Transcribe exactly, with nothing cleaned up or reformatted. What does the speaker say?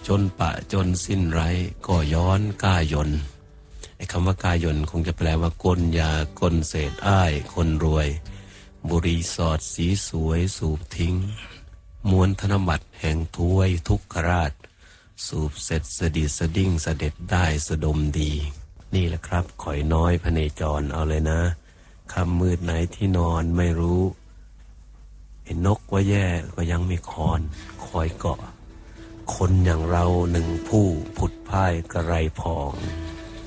จนปะจนสิ้นไร้ก็ย้อนกายนไอ้คำว่ากายนคงจะแปลว่ากลยากลเศษอ้ายคนรวยบุรีสอดสีสวยสูบทิ้งมวลธนบัตรแห่งถ้วยทุกขราชสูบเสร็จสดิสดิ้งเสด็จได้สดมดีนี่แหละครับข่อยน้อยพเนจรเอาเลยนะคำมืดไหนที่นอนไม่รู้เห็นนกว่าแย่ก็ยังมีคอนคอยเกาะคนอย่างเราหนึ่งผู้ผุดพ่ายกระไรพอง